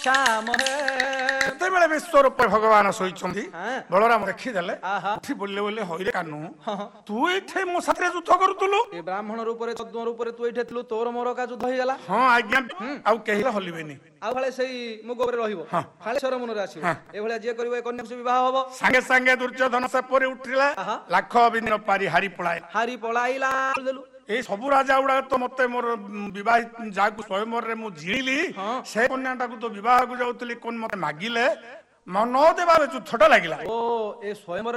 श्याम ସେତେବେଳେ ବିଶ୍ୱରୂପ ଭଗବାନ ଶୋଇଛନ୍ତି ହଁ। ବଳରାମ ଦେଖିଦେଲେ ଆହା। ଉଠି ବୋଲିଲେ ବୋଲେ ହଇରେ କାନୁ ହଁ। ତୁ ଏଇଠି ମୋ ସାଥିରେ ଯୁଦ୍ଧ କରୁଥିଲୁ ଏ ବ୍ରାହ୍ମଣ ରୂପରେ ଚଦ୍ମ ରୂପରେ ତୁ ଏଇଠି ଥିଲୁ ତୋର ମୋର କା ଯୁଦ୍ଧ ହେଇଗଲା ହଁ ଆଜ୍ଞା ଆଉ କେହି ହଲିବେନି ଆଉ ଫାଳେ ସେଇ ମୁଗ ଉପରେ ରହିବ ଫାଳେ ସ୍ୱର ମନରେ ଆସିବ ଏଭଳିଆ ଯିଏ କରିବ ଏ କନ୍ୟାକୁ ବିବାହ ହବ ସାଙ୍ଗେ ସାଙ୍ଗେ ଦୁର୍ଯ୍ୟୋଧନ ସେପରି ଉଠିଲା ଆହା। ଲାଖ ବିଦିନ ପାରି ହାରି ପଳାଏ ହାରି ପଳାଇଲା ଦେଲୁ ଏଇ ସବୁ ରାଜା ଗୁଡାକ ତ ମତେ ମୋର ବିବାହ ଯାହାକୁ ସ୍ୱୟଂବରରେ ମୁଁ ଜିଣିଲି ହଁ। ସେ କନ୍ୟାଟାକୁ ତ ବିବାହକୁ ଯାଉଥିଲି କଣ ମତେ ମାଗିଲେ ନ ଦେବା ଯୁଦ୍ଧଟା ଲାଗିଲା ଓ ଏ ସ୍ୱୟଂବର